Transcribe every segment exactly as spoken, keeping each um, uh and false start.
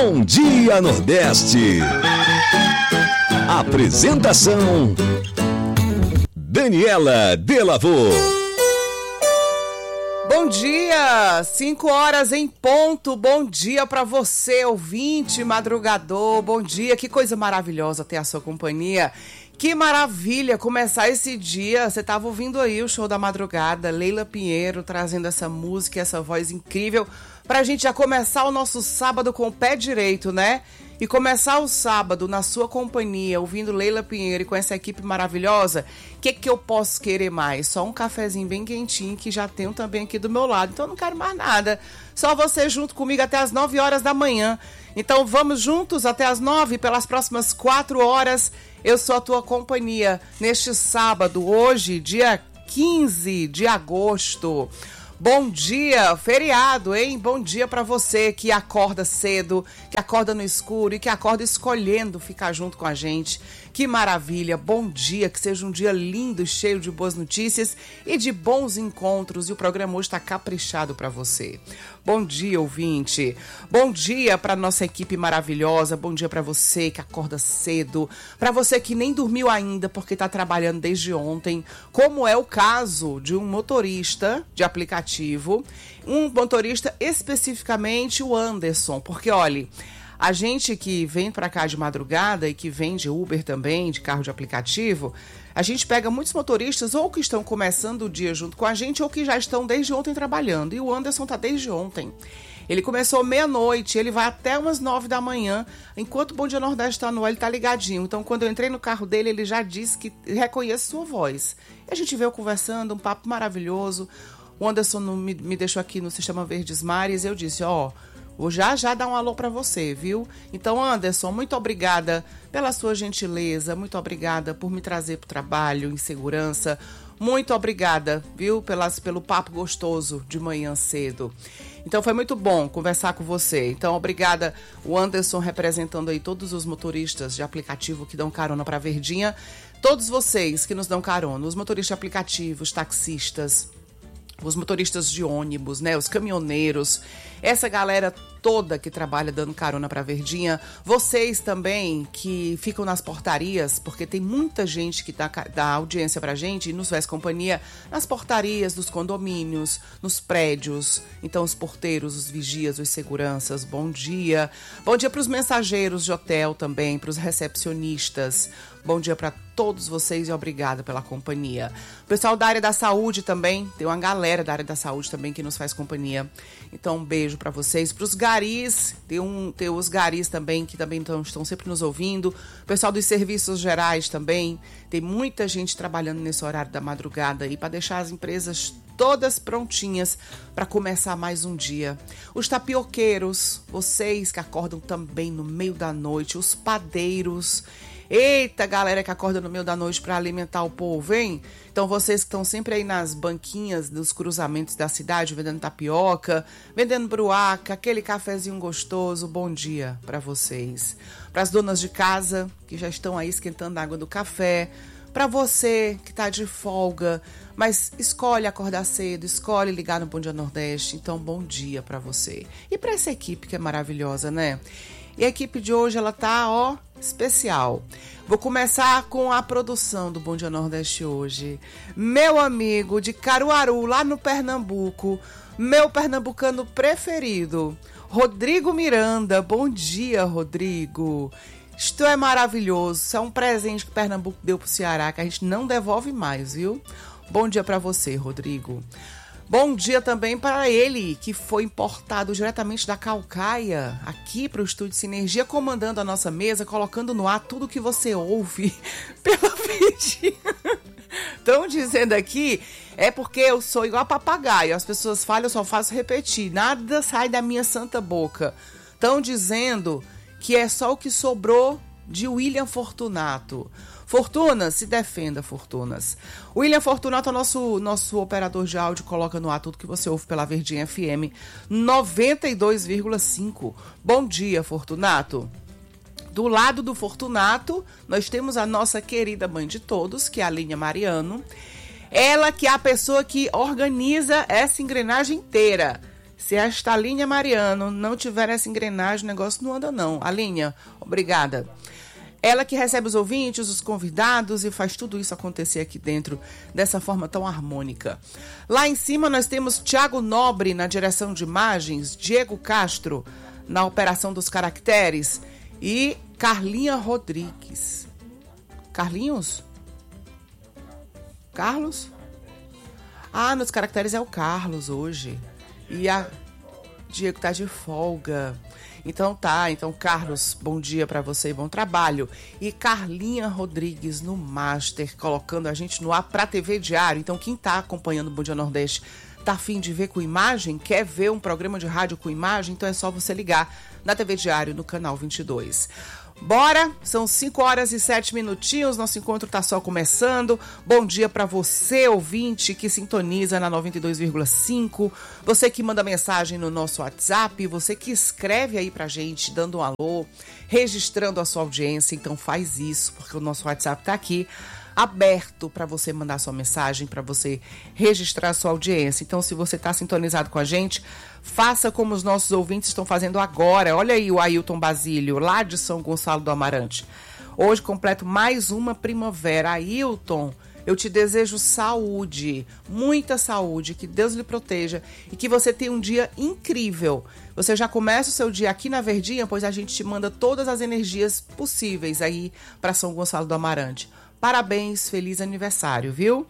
Bom Dia Nordeste. Apresentação: Daniela Delavô. Bom dia, cinco horas em ponto. Bom dia para você, ouvinte, madrugador. Bom dia, que coisa maravilhosa ter a sua companhia. Que maravilha começar esse dia. Você estava ouvindo aí o show da madrugada, Leila Pinheiro trazendo essa música, essa voz incrível, pra gente já começar o nosso sábado com o pé direito, né? E começar o sábado na sua companhia, ouvindo Leila Pinheiro e com essa equipe maravilhosa, o que que eu posso querer mais? Só um cafezinho bem quentinho, que já tenho também aqui do meu lado, então eu não quero mais nada. Só você junto comigo até as nove horas da manhã. Então vamos juntos até as nove, pelas próximas quatro horas. Eu sou a tua companhia neste sábado, hoje, dia quinze de agosto. Bom dia, feriado, hein? Bom dia pra você que acorda cedo, que acorda no escuro e que acorda escolhendo ficar junto com a gente. Que maravilha, bom dia, que seja um dia lindo, cheio de boas notícias e de bons encontros. E o programa hoje está caprichado para você. Bom dia, ouvinte. Bom dia para nossa equipe maravilhosa. Bom dia para você que acorda cedo, para você que nem dormiu ainda porque está trabalhando desde ontem, como é o caso de um motorista de aplicativo, um motorista especificamente o Anderson, porque olha, a gente que vem para cá de madrugada e que vem de Uber também, de carro de aplicativo, a gente pega muitos motoristas ou que estão começando o dia junto com a gente ou que já estão desde ontem trabalhando. E o Anderson está desde ontem. Ele começou meia-noite, ele vai até umas nove da manhã. Enquanto o Bom Dia Nordeste está no ar, ele está ligadinho. Então, quando eu entrei no carro dele, ele já disse que reconhece sua voz. E a gente veio conversando, um papo maravilhoso. O Anderson me, me deixou aqui no Sistema Verdes Mares e eu disse, ó... Oh, vou já já dar um alô para você, viu? Então, Anderson, muito obrigada pela sua gentileza, muito obrigada por me trazer para o trabalho em segurança, muito obrigada, viu, Pelas, pelo papo gostoso de manhã cedo. Então, foi muito bom conversar com você. Então, obrigada, o Anderson representando aí todos os motoristas de aplicativo que dão carona para a Verdinha, todos vocês que nos dão carona, os motoristas de aplicativo, os taxistas, os motoristas de ônibus, né, os caminhoneiros, essa galera toda que trabalha dando carona pra Verdinha, vocês também que ficam nas portarias, porque tem muita gente que dá, dá audiência pra gente e nos faz companhia nas portarias dos condomínios, nos prédios, então os porteiros, os vigias, os seguranças, bom dia. Bom dia pros mensageiros de hotel também, pros recepcionistas, bom dia para todos vocês e obrigada pela companhia. O pessoal da área da saúde também, tem uma galera da área da saúde também que nos faz companhia. Então um beijo para vocês, para os garis, tem, um, tem os garis também que também tão, estão sempre nos ouvindo. O pessoal dos serviços gerais também, tem muita gente trabalhando nesse horário da madrugada aí para deixar as empresas todas prontinhas para começar mais um dia. Os tapioqueiros, vocês que acordam também no meio da noite, os padeiros. Eita, galera que acorda no meio da noite para alimentar o povo, hein? Então, vocês que estão sempre aí nas banquinhas dos cruzamentos da cidade, vendendo tapioca, vendendo bruaca, aquele cafezinho gostoso, bom dia para vocês. Para as donas de casa, que já estão aí esquentando a água do café. Para você que tá de folga, mas escolhe acordar cedo, escolhe ligar no Bom Dia Nordeste, então bom dia para você. E para essa equipe que é maravilhosa, né? E a equipe de hoje, ela tá, ó, especial. Vou começar com a produção do Bom Dia Nordeste hoje. Meu amigo de Caruaru, lá no Pernambuco, meu pernambucano preferido, Rodrigo Miranda. Bom dia, Rodrigo. Isto é maravilhoso. Isso é um presente que Pernambuco deu pro Ceará, que a gente não devolve mais, viu? Bom dia para você, Rodrigo. Bom dia também para ele, que foi importado diretamente da Caucaia, aqui para o Estúdio Sinergia, comandando a nossa mesa, colocando no ar tudo que você ouve pela Verdinha. Estão dizendo aqui, é porque eu sou igual a papagaio, as pessoas falam, eu só faço repetir, nada sai da minha santa boca. Estão dizendo que é só o que sobrou de William Fortunato. Fortunas, se defenda, Fortunas. William Fortunato é nosso, nosso operador de áudio, coloca no ar tudo que você ouve pela Verdinha F M noventa e dois vírgula cinco. Bom dia, Fortunato. Do lado do Fortunato, nós temos a nossa querida mãe de todos, que é a Aline Mariano. Ela que é a pessoa que organiza essa engrenagem inteira. Se esta linha Mariano não tiver essa engrenagem, o negócio não anda não. A linha, obrigada. Ela que recebe os ouvintes, os convidados e faz tudo isso acontecer aqui dentro dessa forma tão harmônica. Lá em cima nós temos Thiago Nobre na direção de imagens, Diego Castro na operação dos caracteres e Carlinha Rodrigues. Carlinhos? Carlos? Ah, nos caracteres é o Carlos hoje. E a Diego tá de folga. Então tá, então Carlos, bom dia pra você e bom trabalho. E Carlinha Rodrigues no Master, colocando a gente no ar pra T V Diário. Então quem tá acompanhando o Bom Dia Nordeste, tá afim de ver com imagem, quer ver um programa de rádio com imagem, então é só você ligar na T V Diário, no canal vinte e dois. Bora, são cinco horas e sete minutinhos, nosso encontro tá só começando. Bom dia para você, ouvinte, que sintoniza na noventa e dois vírgula cinco, você que manda mensagem no nosso WhatsApp, você que escreve aí pra gente, dando um alô, registrando a sua audiência, então faz isso, porque o nosso WhatsApp tá aqui, aberto para você mandar sua mensagem, para você registrar a sua audiência. Então, se você está sintonizado com a gente, faça como os nossos ouvintes estão fazendo agora. Olha aí o Ailton Basílio, lá de São Gonçalo do Amarante. Hoje completo mais uma primavera. Ailton, eu te desejo saúde, muita saúde, que Deus lhe proteja e que você tenha um dia incrível. Você já começa o seu dia aqui na Verdinha, pois a gente te manda todas as energias possíveis aí para São Gonçalo do Amarante. Parabéns, feliz aniversário, viu?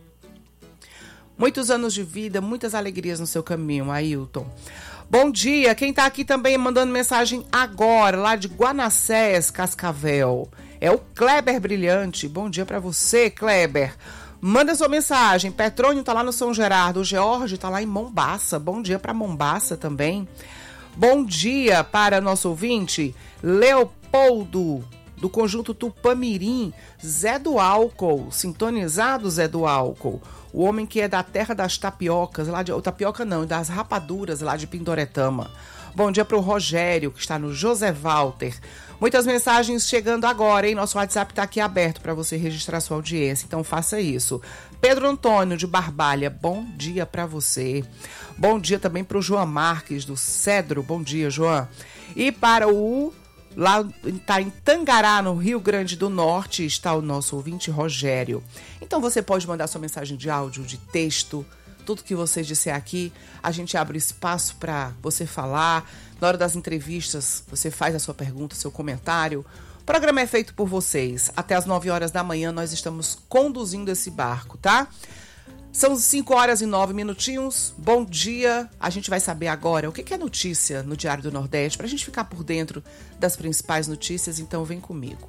Muitos anos de vida, muitas alegrias no seu caminho, Ailton. Bom dia, quem tá aqui também mandando mensagem agora, lá de Guanacés, Cascavel, é o Kleber Brilhante. Bom dia pra você, Kleber. Manda sua mensagem. Petrônio tá lá no São Gerardo, o George tá lá em Mombaça. Bom dia pra Mombaça também. Bom dia para nosso ouvinte, Leopoldo, do conjunto Tupamirim, Zé do Álcool, sintonizado Zé do Álcool, o homem que é da terra das tapiocas, lá de, ou tapioca não, das rapaduras lá de Pindoretama. Bom dia para o Rogério, que está no José Walter. Muitas mensagens chegando agora, hein? Nosso WhatsApp está aqui aberto para você registrar sua audiência, então faça isso. Pedro Antônio, de Barbalha, bom dia para você. Bom dia também para o João Marques, do Cedro, bom dia, João. E para o... Lá está em Tangará, no Rio Grande do Norte, está o nosso ouvinte Rogério. Então você pode mandar sua mensagem de áudio, de texto, tudo que você disser aqui, a gente abre espaço para você falar. Na hora das entrevistas, você faz a sua pergunta, seu comentário. O programa é feito por vocês. Até as nove horas da manhã nós estamos conduzindo esse barco, tá? São cinco horas e nove minutinhos. Bom dia. A gente vai saber agora o que é notícia no Diário do Nordeste, para a gente ficar por dentro das principais notícias. Então vem comigo.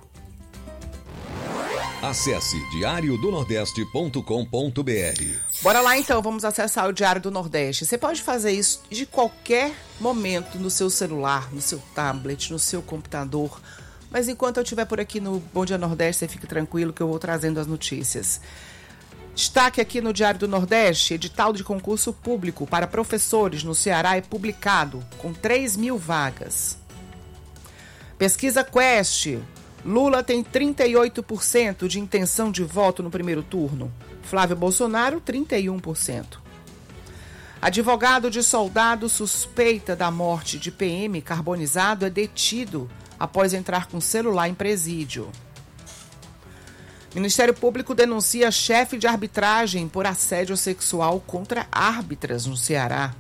Acesse diário do nordeste ponto com ponto br. Bora lá então, vamos acessar o Diário do Nordeste. Você pode fazer isso de qualquer momento no seu celular, no seu tablet, no seu computador. Mas enquanto eu estiver por aqui no Bom Dia Nordeste, você fique tranquilo que eu vou trazendo as notícias. Destaque aqui no Diário do Nordeste, edital de concurso público para professores no Ceará é publicado, com três mil vagas. Pesquisa Quest, Lula tem trinta e oito por cento de intenção de voto no primeiro turno. Flávio Bolsonaro, trinta e um por cento. Advogado de soldado suspeita da morte de P M carbonizado é detido após entrar com celular em presídio. Ministério Público denuncia chefe de arbitragem por assédio sexual contra árbitras no Ceará.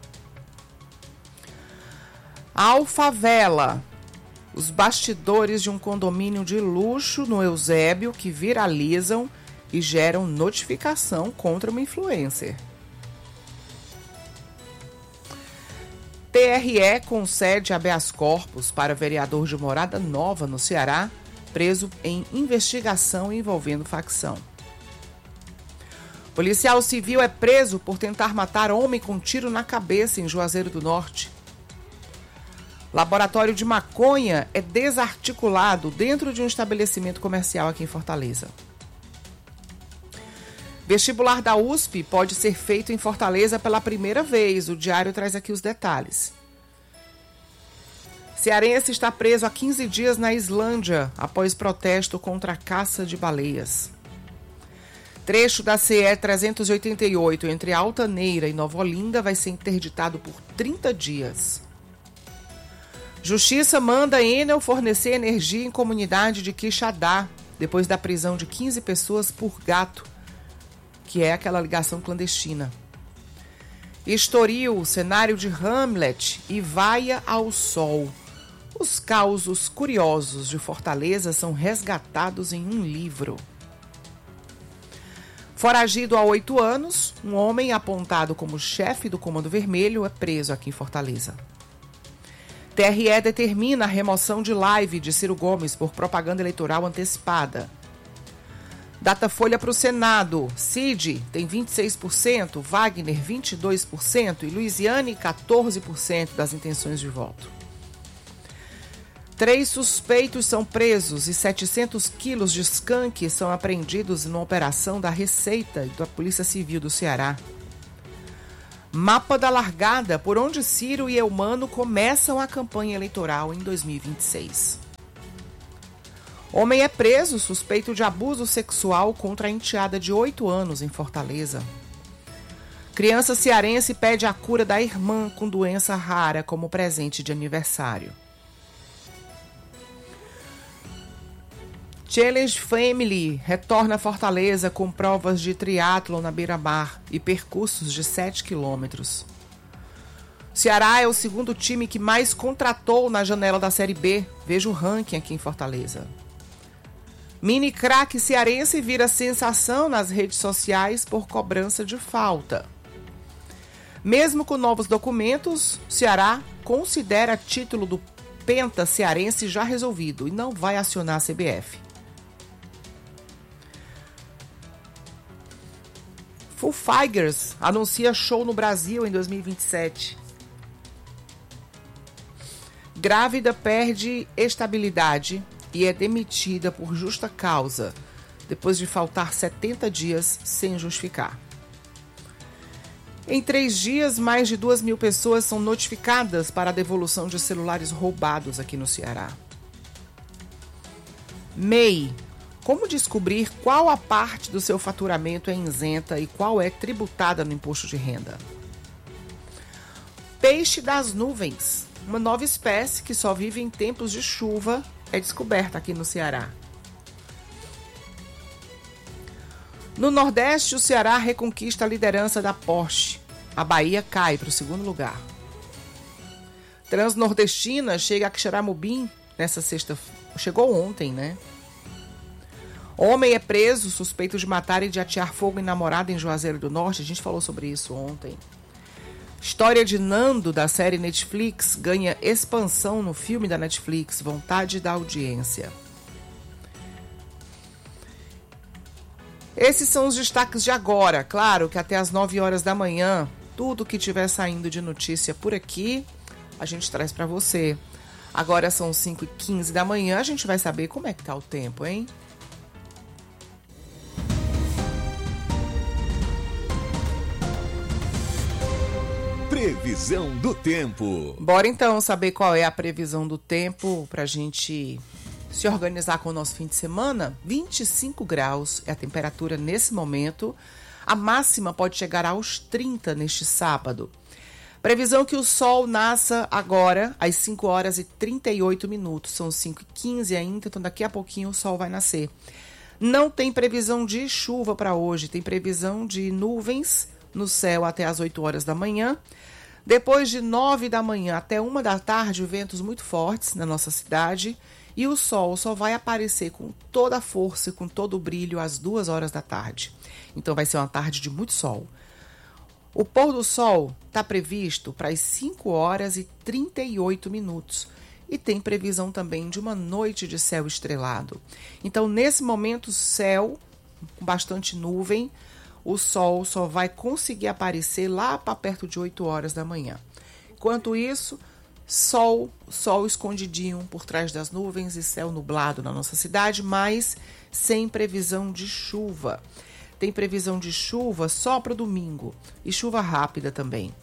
Alfavela. Os bastidores de um condomínio de luxo no Eusébio que viralizam e geram notificação contra uma influencer. T R E concede habeas corpus para vereador de Morada Nova no Ceará, preso em investigação envolvendo facção. Policial civil é preso por tentar matar homem com tiro na cabeça em Juazeiro do Norte. Laboratório de maconha é desarticulado dentro de um estabelecimento comercial aqui em Fortaleza. Vestibular da U S P pode ser feito em Fortaleza pela primeira vez. O Diário traz aqui os detalhes. Cearense está preso há quinze dias na Islândia após protesto contra a caça de baleias. Trecho da C E trezentos e oitenta e oito entre Altaneira e Nova Olinda vai ser interditado por trinta dias. Justiça manda Enel fornecer energia em comunidade de Quixadá, depois da prisão de quinze pessoas por gato, que é aquela ligação clandestina. Estoril, cenário de Hamlet e Vaia ao Sol. Os causos curiosos de Fortaleza são resgatados em um livro. Foragido há oito anos, um homem apontado como chefe do Comando Vermelho é preso aqui em Fortaleza. T R E determina a remoção de live de Ciro Gomes por propaganda eleitoral antecipada. Datafolha para o Senado. Cid tem vinte e seis por cento, Wagner vinte e dois por cento e Luiziane quatorze por cento das intenções de voto. Três suspeitos são presos e setecentos quilos de skunk são apreendidos numa operação da Receita e da Polícia Civil do Ceará. Mapa da largada por onde Ciro e Eumano começam a campanha eleitoral em dois mil e vinte e seis. Homem é preso suspeito de abuso sexual contra a enteada de oito anos em Fortaleza. Criança cearense pede a cura da irmã com doença rara como presente de aniversário. Challenge Family retorna a Fortaleza com provas de triatlon na beira-mar e percursos de sete quilômetros. Ceará é o segundo time que mais contratou na janela da Série B. Veja o ranking aqui em Fortaleza. Mini craque cearense vira sensação nas redes sociais por cobrança de falta. Mesmo com novos documentos, Ceará considera título do Penta cearense já resolvido e não vai acionar a C B F. Foo Fighters anuncia show no Brasil em dois mil e vinte e sete. Grávida perde estabilidade e é demitida por justa causa, depois de faltar setenta dias sem justificar. Em três dias, mais de duas mil pessoas são notificadas para a devolução de celulares roubados aqui no Ceará. M E I. Como descobrir qual a parte do seu faturamento é isenta e qual é tributada no imposto de renda? Peixe das nuvens. Uma nova espécie que só vive em tempos de chuva é descoberta aqui no Ceará. No Nordeste, o Ceará reconquista a liderança da Porsche. A Bahia cai para o segundo lugar. Transnordestina chega a Xaramubim nessa sexta... Chegou ontem, né? Homem é preso, suspeito de matar e de atear fogo em namorada em Juazeiro do Norte. A gente falou sobre isso ontem. História de Nando, da série Netflix, ganha expansão no filme da Netflix, Vontade da Audiência. Esses são os destaques de agora. Claro que até às nove horas da manhã, tudo que estiver saindo de notícia por aqui, a gente traz para você. Agora são cinco e quinze da manhã, a gente vai saber como é que tá o tempo, hein? Previsão do tempo. Bora então saber qual é a previsão do tempo pra gente se organizar com o nosso fim de semana. vinte e cinco graus é a temperatura nesse momento. A máxima pode chegar aos trinta neste sábado. Previsão que o sol nasça agora às cinco horas e trinta e oito minutos. São cinco e quinze ainda, então daqui a pouquinho o sol vai nascer. Não tem previsão de chuva para hoje, tem previsão de nuvens no céu até às oito horas da manhã. Depois de nove da manhã até uma da tarde, ventos muito fortes na nossa cidade. E o sol só vai aparecer com toda a força e com todo o brilho às duas horas da tarde. Então vai ser uma tarde de muito sol. O pôr do sol está previsto para as cinco horas e trinta e oito minutos. E tem previsão também de uma noite de céu estrelado. Então, nesse momento, céu com bastante nuvem. O sol só vai conseguir aparecer lá para perto de oito horas da manhã. Enquanto isso, sol, sol escondidinho por trás das nuvens e céu nublado na nossa cidade, mas sem previsão de chuva. Tem previsão de chuva só para o domingo e chuva rápida também.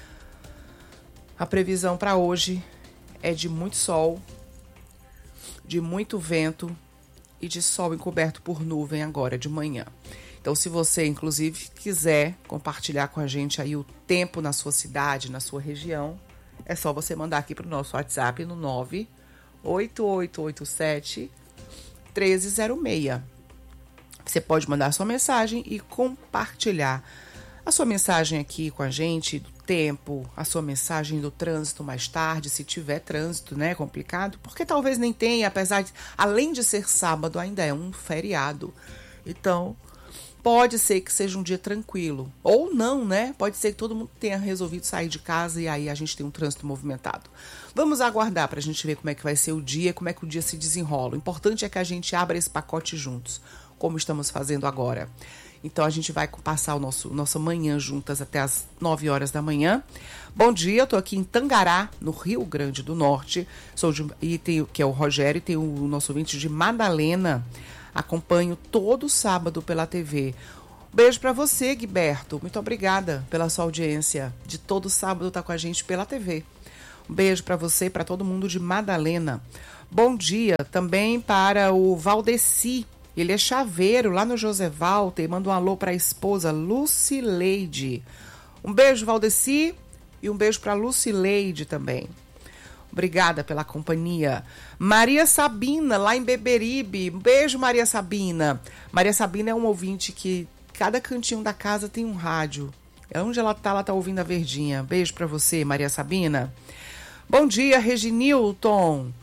A previsão para hoje é de muito sol, de muito vento e de sol encoberto por nuvem agora de manhã. Então, se você, inclusive, quiser compartilhar com a gente aí o tempo na sua cidade, na sua região, é só você mandar aqui para o nosso WhatsApp no nove oito oito oito sete um três zero seis. Você pode mandar a sua mensagem e compartilhar a sua mensagem aqui com a gente, do tempo, a sua mensagem do trânsito mais tarde, se tiver trânsito, né, complicado, porque talvez nem tenha, apesar de, além de ser sábado, ainda é um feriado. Então, pode ser que seja um dia tranquilo, ou não, né? Pode ser que todo mundo tenha resolvido sair de casa e aí a gente tem um trânsito movimentado. Vamos aguardar para a gente ver como é que vai ser o dia, como é que o dia se desenrola. O importante é que a gente abra esse pacote juntos, como estamos fazendo agora. Então, a gente vai passar o nosso nossa manhã juntas até as nove horas da manhã. Bom dia, eu estou aqui em Tangará, no Rio Grande do Norte. Sou de, e tem, que é o Rogério, e tem o nosso ouvinte de Madalena. Acompanho todo sábado pela T V. Beijo para você, Guiberto. Muito obrigada pela sua audiência. De todo sábado tá com a gente pela T V. Um beijo para você e para todo mundo de Madalena. Bom dia também para o Valdeci. Ele é chaveiro lá no José Walter. Manda um alô para a esposa Lucileide. Um beijo, Valdeci, e um beijo para Lucileide também. Obrigada pela companhia. Maria Sabina, lá em Beberibe. Um beijo, Maria Sabina. Maria Sabina é um ouvinte que cada cantinho da casa tem um rádio. É onde ela tá, ela tá ouvindo a Verdinha. Beijo para você, Maria Sabina. Bom dia, Reginilton.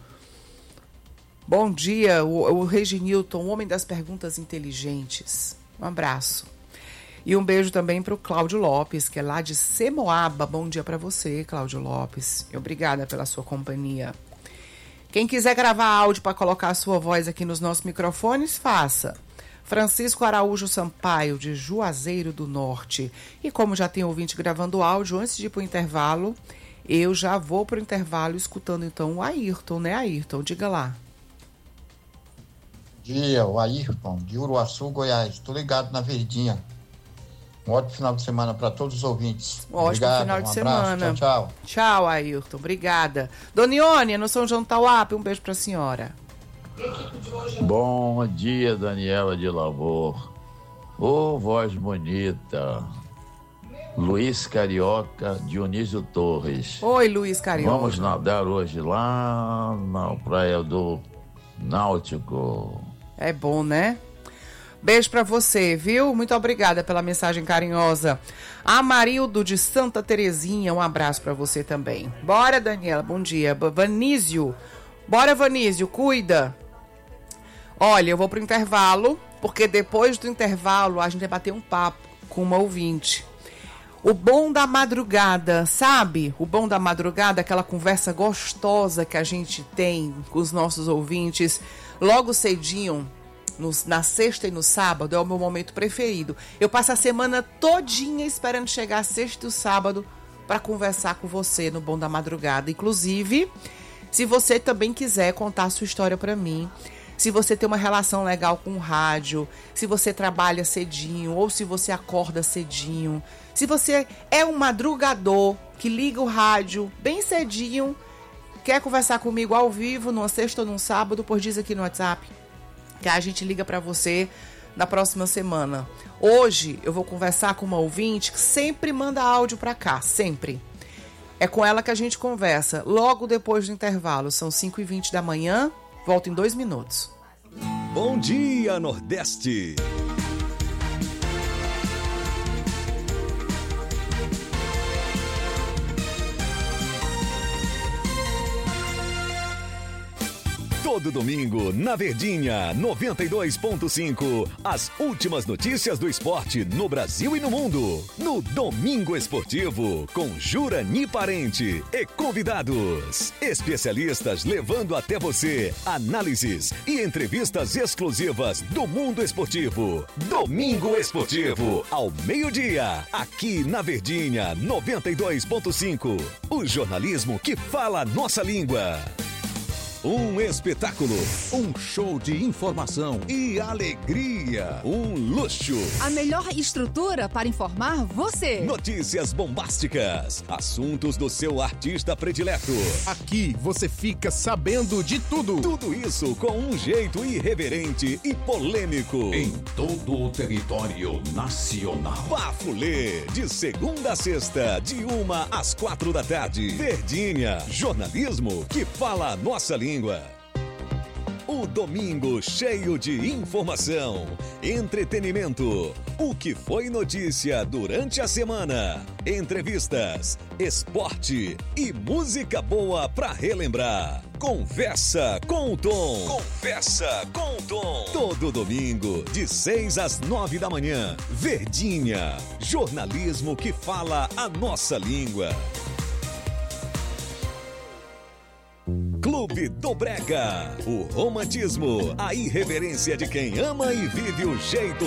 Bom dia, o, o Reginilton, o homem das perguntas inteligentes. Um abraço. E um beijo também para o Cláudio Lopes, que é lá de Semoaba. Bom dia para você, Cláudio Lopes. E obrigada pela sua companhia. Quem quiser gravar áudio para colocar a sua voz aqui nos nossos microfones, faça. Francisco Araújo Sampaio, de Juazeiro do Norte. E como já tem ouvinte gravando áudio, antes de ir para o intervalo, eu já vou para o intervalo escutando então o Ayrton, né, Ayrton? Diga lá. Bom dia, o Ayrton, de Uruaçu, Goiás. Estou ligado na Verdinha. Um ótimo final de semana para todos os ouvintes. Um ótimo Obrigado, final de um semana. Tchau, tchau. Tchau, Ayrton. Obrigada. Dona Iônia, no São João Tauap, um beijo para a senhora. Bom dia, Daniela de Lavor. Ô, oh, voz bonita. Luiz Carioca, Dionísio Torres. Oi, Luiz Carioca. Vamos nadar hoje lá na praia do Náutico. É bom, né? Beijo pra você, viu? Muito obrigada pela mensagem carinhosa. Amarildo de Santa Terezinha, um abraço pra você também. Bora, Daniela, bom dia. Vanísio, bora, Vanísio, cuida. Olha, eu vou pro intervalo, porque depois do intervalo a gente vai bater um papo com uma ouvinte. O bom da madrugada, sabe? O bom da madrugada, aquela conversa gostosa que a gente tem com os nossos ouvintes logo cedinho, no, na sexta e no sábado, é o meu momento preferido. Eu passo a semana todinha esperando chegar a sexta e o sábado para conversar com você no bom da madrugada. Inclusive, se você também quiser contar a sua história para mim, se você tem uma relação legal com o rádio, se você trabalha cedinho ou se você acorda cedinho, se você é um madrugador que liga o rádio bem cedinho, quer conversar comigo ao vivo, numa sexta ou num sábado, pois diz aqui no WhatsApp que a gente liga para você na próxima semana. Hoje eu vou conversar com uma ouvinte que sempre manda áudio para cá, sempre. É com ela que a gente conversa logo depois do intervalo. São cinco e vinte da manhã, volto em dois minutos. Bom dia, Nordeste! Todo domingo, na Verdinha, noventa e dois ponto cinco. As últimas notícias do esporte no Brasil e no mundo. No Domingo Esportivo, com Jurani Parente e convidados. Especialistas levando até você análises e entrevistas exclusivas do mundo esportivo. Domingo Esportivo, ao meio-dia, aqui na Verdinha, noventa e dois ponto cinco. O jornalismo que fala a nossa língua. Um espetáculo. Um show de informação e alegria. Um luxo. A melhor estrutura para informar você. Notícias bombásticas. Assuntos do seu artista predileto. Aqui você fica sabendo de tudo. Tudo isso com um jeito irreverente e polêmico. Em todo o território nacional. Bafulê, de segunda a sexta, de uma às quatro da tarde. Verdinha, jornalismo que fala a nossa língua. O domingo cheio de informação, entretenimento, o que foi notícia durante a semana, entrevistas, esporte e música boa pra relembrar. Conversa com o Tom. Conversa com o Tom. Todo domingo, de seis às nove da manhã. Verdinha, jornalismo que fala a nossa língua. Clube do Brega. O romantismo, a irreverência de quem ama e vive o jeito